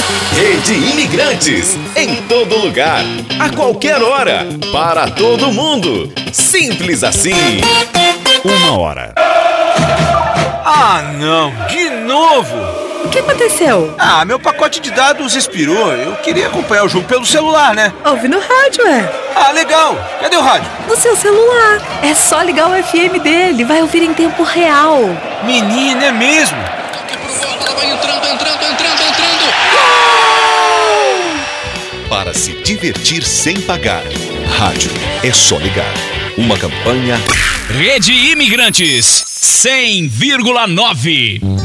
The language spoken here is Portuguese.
Rede Imigrantes, em todo lugar, a qualquer hora, para todo mundo. Simples assim. 1 hora. Ah, não, de novo! O que aconteceu? Ah, meu pacote de dados expirou. Eu queria acompanhar o jogo pelo celular, né? Ouve no rádio, Ah, legal! Cadê o rádio? No seu celular. É só ligar o FM dele, vai ouvir em tempo real. Menina, é mesmo? Ela vai entrando. Para se divertir sem pagar, rádio é só ligar. Uma campanha Rede Imigrantes 100,9.